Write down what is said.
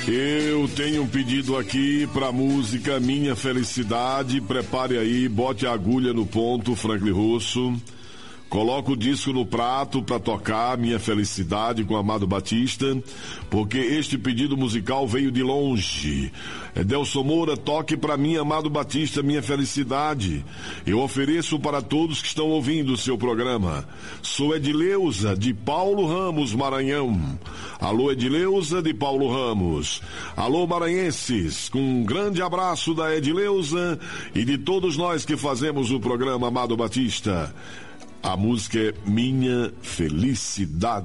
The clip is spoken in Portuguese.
Eu tenho um pedido aqui pra música Minha Felicidade. Prepare aí, bote a agulha no ponto, Franklin Rosso. Coloca o disco no prato para tocar Minha Felicidade com Amado Batista, porque este pedido musical veio de longe. Delson Moura, toque para mim, Amado Batista, Minha Felicidade. Eu ofereço para todos que estão ouvindo o seu programa. Sou Edileuza, de Paulo Ramos, Maranhão. Alô, Edileuza, de Paulo Ramos. Alô, maranhenses, com um grande abraço da Edileuza e de todos nós que fazemos o programa Amado Batista. A música é Minha Felicidade.